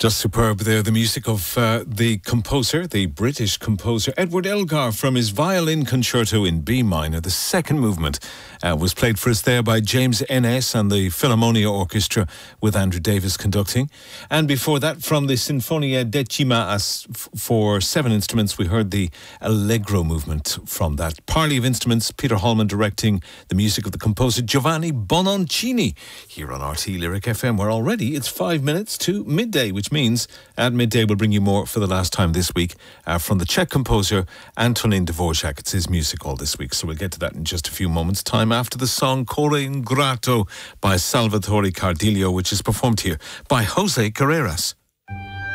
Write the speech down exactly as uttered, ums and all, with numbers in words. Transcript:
Just superb there, the music of uh, the composer, the British composer Edward Elgar, from his violin concerto in B minor. The second movement uh, was played for us there by James Ennis and the Philharmonia Orchestra with Andrew Davis conducting. And before that, from the Sinfonia Decima as f- for seven instruments, we heard the Allegro movement from that. Parley of Instruments, Peter Hallman directing the music of the composer Giovanni Bononcini here on R T Lyric F M, where already it's five minutes to midday, which means at midday we'll bring you more for the last time this week uh, from the Czech composer Antonin Dvorak. It's his music all this week, so we'll get to that in just a few moments' time after the song Core Ingrato by Salvatore Cardillo, which is performed here by Jose Carreras.